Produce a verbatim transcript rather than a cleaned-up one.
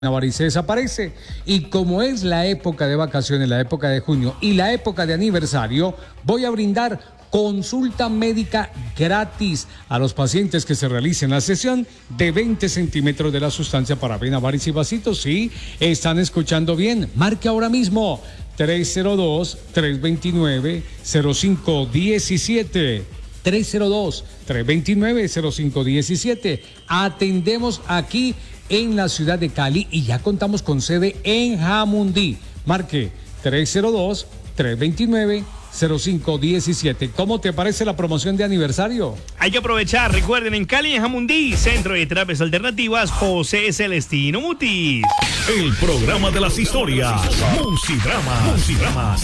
Navarri se desaparece, y como es la época de vacaciones, la época de junio y la época de aniversario, voy a brindar consulta médica gratis a los pacientes que se realicen la sesión de veinte centímetros de la sustancia para vena, varices y vasitos. Sí, están escuchando bien. Marque ahora mismo tres cero dos, tres dos nueve, cero cinco uno siete. tres cero dos, tres dos nueve, cero cinco uno siete. Atendemos aquí en la ciudad de Cali y ya contamos con sede en Jamundí. Marque tres cero dos, tres dos nueve, cero cinco uno siete. ¿Cómo te parece la promoción de aniversario? Hay que aprovechar. Recuerden, en Cali, en Jamundí, Centro de Terapias Alternativas, José Celestino Mutis. El programa de las historias. Musidrama. Musidrama.